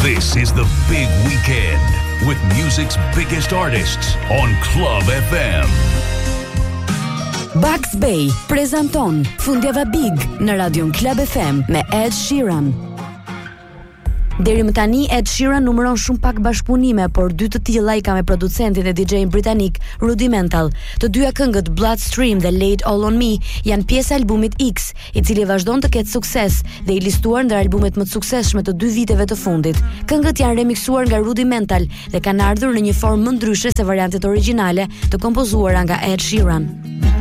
This is the big weekend with music's biggest artists on Club FM. Bugs Bay prezanton Fundjava Big në Radion Club FM me Ed Sheeran. Deri më tani Ed Sheeran numëron shumë pak bashkëpunime, por dy të tilla I ka me producentin e DJ-n britanik Rudimental. Të dyja këngët Bloodstream dhe Lay It All On Me janë pjesë e albumit X, I cili vazhdon të ketë sukses dhe I listuar ndër albumet më të suksesshme të 2 viteve të fundit. Këngët janë remiksuar nga Rudimental dhe kanë ardhur në një formë më ndryshe se variantet origjinale të kompozuara nga Ed Sheeran.